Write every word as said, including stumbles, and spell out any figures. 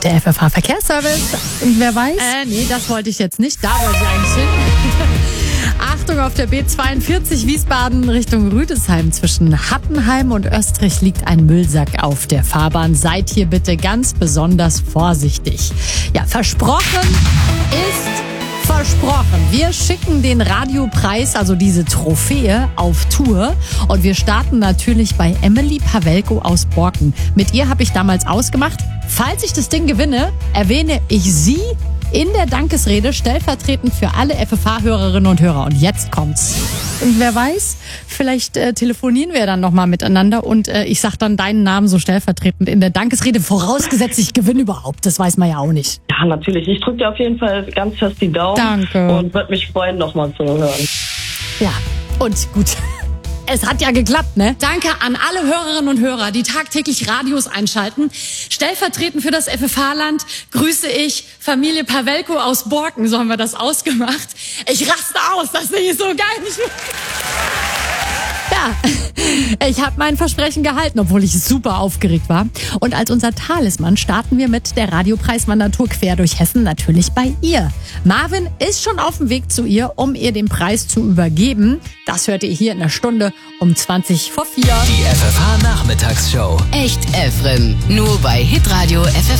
Der F F H-Verkehrsservice. Wer weiß? Äh, nee, das wollte ich jetzt nicht. Da wollte ich eigentlich hin. Achtung, auf der B zweiundvierzig Wiesbaden Richtung Rüdesheim zwischen Hattenheim und Österreich liegt ein Müllsack auf der Fahrbahn. Seid hier bitte ganz besonders vorsichtig. Ja, versprochen ist versprochen. Wir schicken den Radiopreis, also diese Trophäe, auf Tour. Und wir starten natürlich bei Emily Pawelko aus Borken. Mit ihr habe ich damals ausgemacht, falls ich das Ding gewinne, erwähne ich sie in der Dankesrede stellvertretend für alle F F H-Hörerinnen und Hörer. Und jetzt kommt's. Und wer weiß, vielleicht äh, telefonieren wir dann nochmal miteinander und äh, ich sag dann deinen Namen so stellvertretend in der Dankesrede, vorausgesetzt ich gewinne überhaupt. Das weiß man ja auch nicht. Ja, natürlich. Ich drücke dir auf jeden Fall ganz fest die Daumen. Danke. Und würde mich freuen, nochmal zu hören. Ja, und gut. Es hat ja geklappt, ne? Danke an alle Hörerinnen und Hörer, die tagtäglich Radios einschalten. Stellvertretend für das F F H-Land grüße ich Familie Pawelko aus Borken. So haben wir das ausgemacht. Ich raste aus, das Ding ist so geil. Ich ja, ich habe mein Versprechen gehalten, obwohl ich super aufgeregt war. Und als unser Talisman starten wir mit der Radiopreiswandertour quer durch Hessen natürlich bei ihr. Marvin ist schon auf dem Weg zu ihr, um ihr den Preis zu übergeben. Das hört ihr hier in der Stunde um zwanzig vor vier. Die F F H-Nachmittagsshow. Echt Efren. Nur bei Hitradio F F